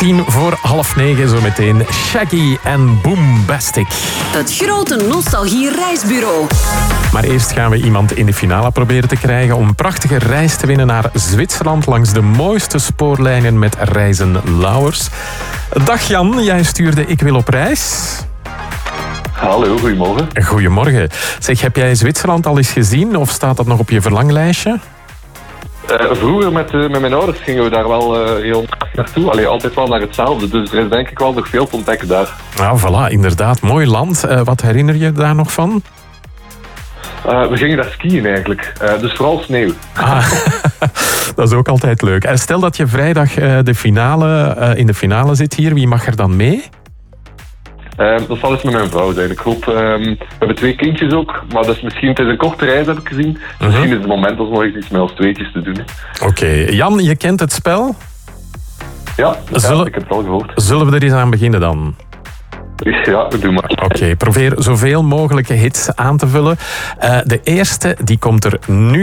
9:10 zo meteen. Shaggy en Boombastic. Het grote nostalgie-reisbureau. Maar eerst gaan we iemand in de finale proberen te krijgen om een prachtige reis te winnen naar Zwitserland langs de mooiste spoorlijnen met Reizen Lauwers. Dag Jan, jij stuurde Ik wil op reis. Hallo, goedemorgen. Goedemorgen. Zeg, heb jij Zwitserland al eens gezien of staat dat nog op je verlanglijstje? Vroeger met mijn ouders gingen we daar wel heel naartoe. Allee, altijd wel naar hetzelfde. Dus er is denk ik wel nog veel te ontdekken daar. Nou, voilà, inderdaad. Mooi land. Wat herinner je daar nog van? We gingen daar skiën eigenlijk. Dus vooral sneeuw. Dat is ook altijd leuk. Stel dat je vrijdag in de finale zit hier. Wie mag er dan mee? Dat zal eens met mijn vrouw zijn. Ik hoop, we hebben 2 kindjes ook, maar het is een korte reis, heb ik gezien. Misschien is het moment om nog eens iets met ons tweetjes te doen. Oké. Jan, je kent het spel? Ja, ik heb het al gehoord. Zullen we er eens aan beginnen dan? Ja, doe maar. Oké, probeer zoveel mogelijke hits aan te vullen. De eerste, die komt er nu.